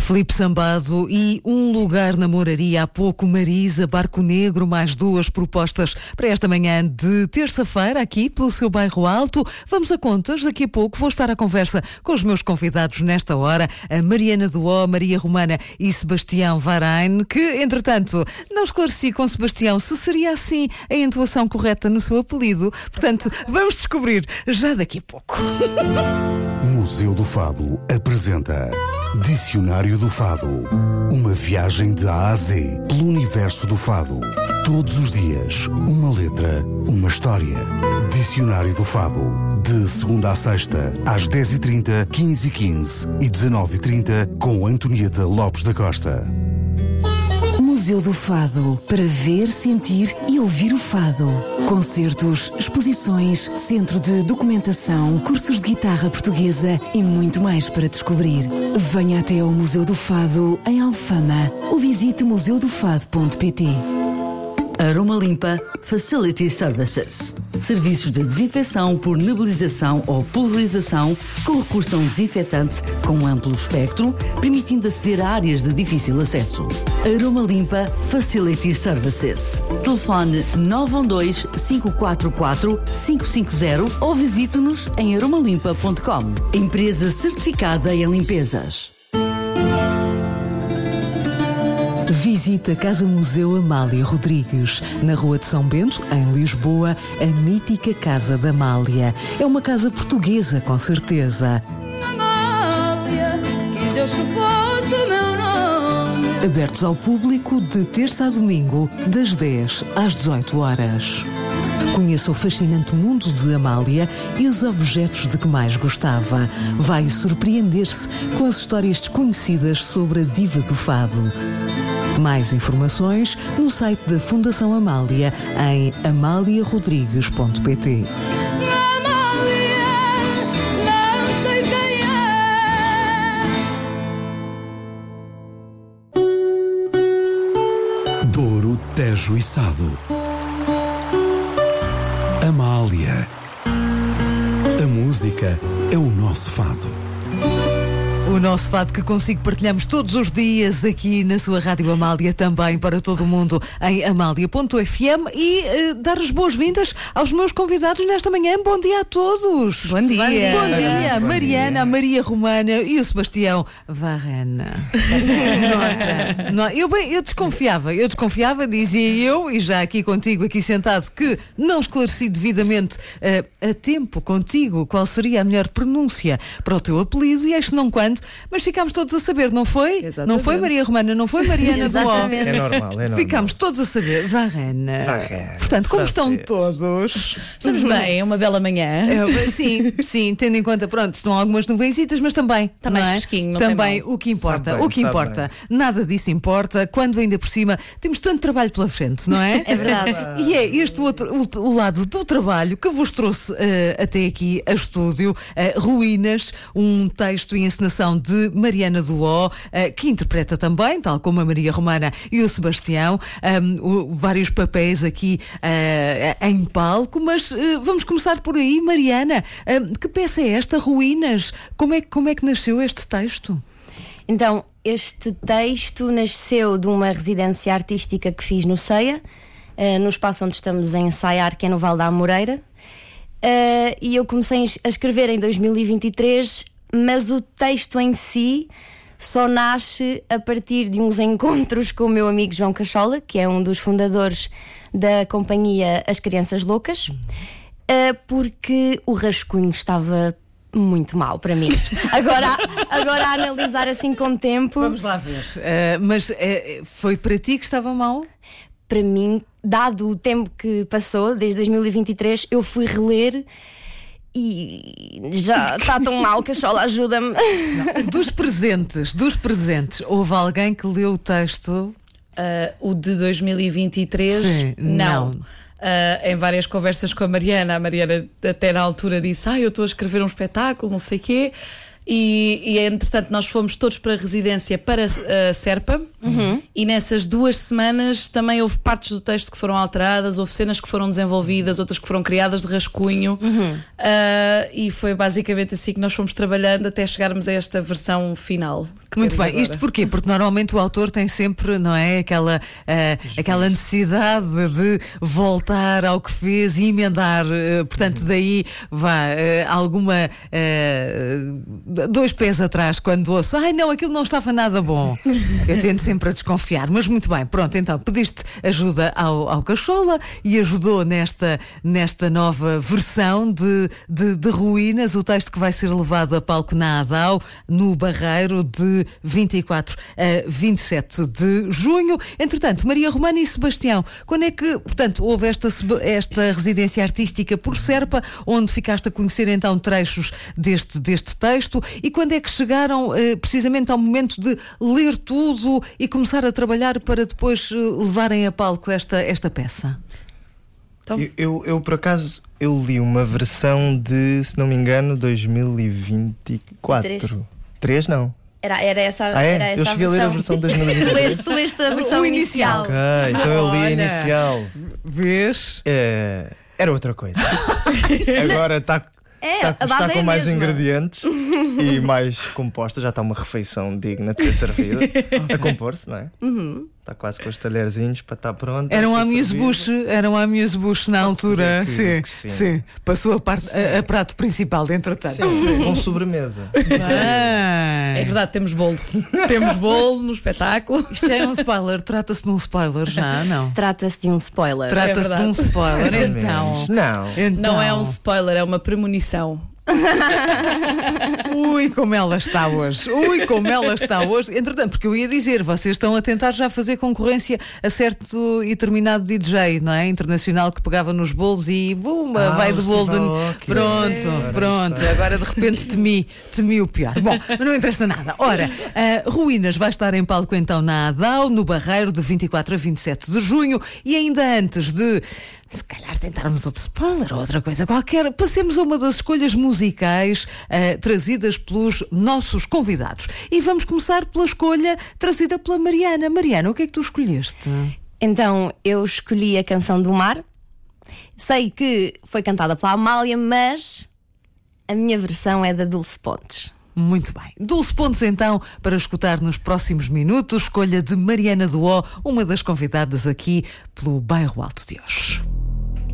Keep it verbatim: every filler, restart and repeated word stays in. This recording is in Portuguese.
Filipe Sambado e Um Lugar na Moraria. Há pouco Marisa, Barco Negro, mais duas propostas para esta manhã de terça-feira aqui pelo seu bairro Alto. Vamos a contas, daqui a pouco vou estar à conversa com os meus convidados nesta hora, a Mariana Duó, Maria Romana e Sebastião Varain, que entretanto não esclareci com Sebastião se seria assim a entoação correta no seu apelido. Portanto, vamos descobrir já daqui a pouco. Museu do Fado apresenta Dicionário do Fado. Uma viagem de A a Z pelo universo do fado. Todos os dias, uma letra, uma história. Dicionário do Fado. De segunda a sexta, às dez e trinta, quinze e quinze e dezenove e trinta, com Antonieta Lopes da Costa. Museu do Fado, para ver, sentir e ouvir o fado. Concertos, exposições, centro de documentação, cursos de guitarra portuguesa e muito mais para descobrir. Venha até ao Museu do Fado, em Alfama, ou visite museu do fado ponto pt. Aroma Limpa Facility Services. Serviços de desinfecção por nebulização ou pulverização com recurso a um desinfetante com amplo espectro, permitindo aceder a áreas de difícil acesso. Aroma Limpa Facility Services. Telefone nove um dois, cinco quatro quatro, cinco cinco zero ou visite-nos em aroma limpa ponto com. Empresa certificada em limpezas. Visita a Casa Museu Amália Rodrigues, na Rua de São Bento, em Lisboa, a mítica Casa da Amália. É uma casa portuguesa, com certeza. Amália, que Deus que fosse o meu nome. Abertos ao público de terça a domingo, das dez às dezoito horas. Conheça o fascinante mundo de Amália e os objetos de que mais gostava. Vai surpreender-se com as histórias desconhecidas sobre a diva do fado. Mais informações no site da Fundação Amália em amália rodrigues ponto pt. Amália, não sei quem é. Douro, Tejo e Sado. Amália. A música é o nosso fado. O nosso fado que consigo partilhamos todos os dias aqui na sua Rádio Amália, também para todo o mundo em amália ponto f m, e uh, dar as boas-vindas aos meus convidados nesta manhã. Bom dia a todos. Bom dia. Bom dia, Bom Mariana, dia. a Maria Romana e o Sebastião Varana. Nota. Não, eu, bem, eu desconfiava, eu desconfiava, dizia eu, e já aqui contigo, aqui sentado, que não esclareci devidamente uh, a tempo contigo qual seria a melhor pronúncia para o teu apelido, e este não quando. Mas ficámos todos a saber, não foi? Exatamente. Não foi Maria Romana, não foi Mariana Duó. É normal, é normal. Ficámos todos a saber. Varana. Varana. Portanto, como estão Francês. todos? Estamos bem, é uma bela manhã. É, sim, sim, tendo em conta, pronto, estão algumas nuvenzitas, mas também. Está não mais é? fresquinho, não tem Também mal. o que importa, Sabe bem, o que sabe importa. Nada disso importa, quando ainda por cima temos tanto trabalho pela frente, não é? É verdade. E é este outro, o, o lado do trabalho que vos trouxe uh, até aqui a estúdio, uh, Ruínas, um texto e encenação de Mariana Duó, uh, que interpreta também, tal como a Maria Romana e o Sebastião, um, o, vários papéis aqui uh, em palco, mas uh, vamos começar por aí. Mariana, uh, que peça é esta, Ruínas? Como é, como é que nasceu este texto? Então, este texto nasceu de uma residência artística que fiz no CEIA, uh, no espaço onde estamos a ensaiar, que é no Val da Amoreira, uh, e eu comecei a escrever em dois mil e vinte e três, mas o texto em si só nasce a partir de uns encontros com o meu amigo João Cachola, que é um dos fundadores da companhia As Crianças Loucas, uh, porque o rascunho estava muito mal para mim. Agora, agora a analisar assim com o tempo, Vamos lá ver. Uh, mas uh, foi para ti que estava mal? para mim, dado o tempo que passou, desde dois mil e vinte e três, eu fui reler e já está tão mal. Cachola, ajuda-me. Não. Dos presentes, dos presentes, houve alguém que leu o texto? Uh, o de dois mil e vinte e três, Sim, não. não. Uh, em várias conversas com a Mariana, a Mariana até na altura disse: ah, eu estou a escrever um espetáculo, não sei o quê. E, e entretanto nós fomos todos para a residência para a Serpa, uhum. E nessas duas semanas também houve partes do texto que foram alteradas, houve cenas que foram desenvolvidas, outras que foram criadas de rascunho, uhum. uh, e foi basicamente assim que nós fomos trabalhando até chegarmos a esta versão final. Muito bem, agora. isto porquê? Porque normalmente o autor tem sempre, não é, aquela, uh, aquela necessidade de voltar ao que fez e emendar, uh, portanto daí vá uh, alguma uh, dois pés atrás quando ouço, ai não, aquilo não estava nada bom. Eu tento sempre a desconfiar, mas muito bem, pronto, então pediste ajuda ao, ao Cachola e ajudou nesta, nesta nova versão de, de, de Ruínas, o texto que vai ser levado a palco na ADAO, no Barreiro, de vinte e quatro a vinte e sete de junho. Entretanto, Maria Romana e Sebastião, quando é que, portanto, houve esta, esta residência artística por Serpa, onde ficaste a conhecer então trechos deste, deste texto, e quando é que chegaram eh, precisamente ao momento de ler tudo e começar a trabalhar para depois eh, levarem a palco esta, esta peça? Então, Eu, eu, eu, por acaso, eu li uma versão de, se não me engano, dois mil e vinte e quatro. Três. Três, não. Era, era essa, Ah, é? era essa Eu cheguei a ler a versão de dois mil e vinte e Tu três. leste, tu leste a versão O inicial. inicial. Ok, então eu li a Olha. inicial. Vês? É, era outra coisa. Agora está. É, Está, a base está é com a mais mesma. ingredientes e mais composta, já está uma refeição digna de ser servida. A compor-se, não é? Uhum. Está quase com os talherzinhos para estar pronto. Era um a ser amuse-bush, servido. era um amuse-bush na altura. dizer Sim, que sim, sim. Passou a, parte, a, a prato principal, entretanto. Sim, com sobremesa. Bem. é verdade, temos bolo. Temos bolo no espetáculo. Isto já é um spoiler, trata-se de um spoiler já, não? Trata-se de um spoiler. Trata-se de um verdade. spoiler, Mais ou então. menos. Não. então. Não é um spoiler, é uma premonição. Ui, como ela está hoje. Ui, como ela está hoje. Entretanto, porque eu ia dizer, vocês estão a tentar já fazer concorrência a certo e determinado D J, não é? Internacional, que pegava nos bolos e vum, Ah, vai de o bolo de... Steve Aoki. Pronto, Sim. pronto. Ora, Agora de repente temi, temi o pior. Bom, mas não interessa nada. Ora, uh, Ruínas vai estar em palco então na ADAO, no Barreiro, de vinte e quatro a vinte e sete de junho, e ainda antes de se calhar tentarmos outro spoiler ou outra coisa qualquer, passemos a uma das escolhas musicais uh, trazidas pelos nossos convidados. E vamos começar pela escolha trazida pela Mariana. Mariana, o que é que tu escolheste? Então, eu escolhi a canção do Mar. Sei que foi cantada pela Amália, mas a minha versão é da Dulce Pontes. Muito bem. Dulce Pontes, então, para escutar nos próximos minutos, escolha de Mariana do Ó, uma das convidadas aqui pelo Bairro Alto de hoje.